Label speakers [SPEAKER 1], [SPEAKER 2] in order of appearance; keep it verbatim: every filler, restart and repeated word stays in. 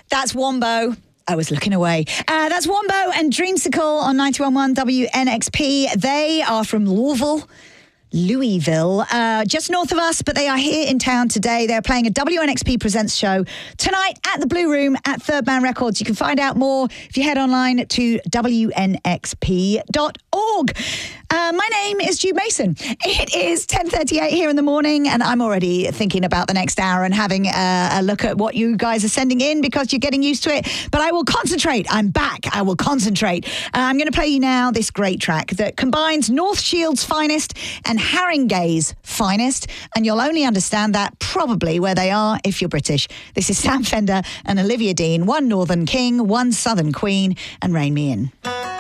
[SPEAKER 1] That's Wombo. I was looking away. Uh, that's Wombo and Dreamsicle on ninety-one point one W N X P. They are from Louisville. Louisville, uh, just north of us, but they are here in town today. They're playing a W N X P Presents show tonight at the Blue Room at Third Man Records. You can find out more if you head online to W N X P dot org. Uh, my name is Jude Mason. It is ten thirty-eight here in the morning, and I'm already thinking about the next hour and having a, a look at what you guys are sending in because you're getting used to it. But I will concentrate. I'm back. I will concentrate. Uh, I'm going to play you now this great track that combines North Shield's finest and Haringey's finest, and you'll only understand that probably where they are if you're British. This is Sam Fender and Olivia Dean, one Northern King, one Southern Queen, and Rein Me In.